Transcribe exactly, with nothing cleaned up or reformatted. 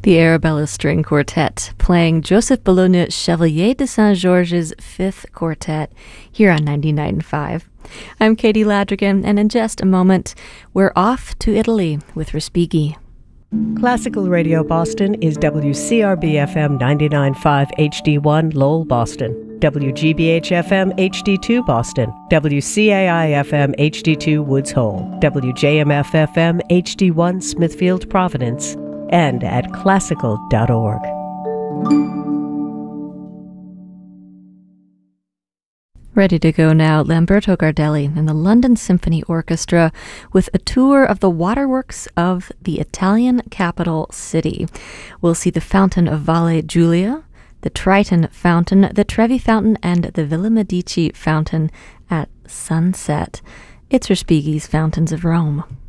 The Arabella String Quartet playing Joseph Bologna Chevalier de Saint-Georges' Fifth Quartet here on ninety-nine point five. I'm Katie Ladrigan, and in just a moment, we're off to Italy with Respighi. Classical Radio Boston is W C R B F M ninety-nine point five H D one Lowell, Boston, W G B H F M H D two Boston, W C A I F M H D two Woods Hole, W J M F F M H D one Smithfield, Providence, and at classical dot org. Ready to go now, Lamberto Gardelli and the London Symphony Orchestra with a tour of the waterworks of the Italian capital city. We'll see the Fountain of Valle Giulia, the Triton Fountain, the Trevi Fountain, and the Villa Medici Fountain at sunset. It's Respighi's Fountains of Rome.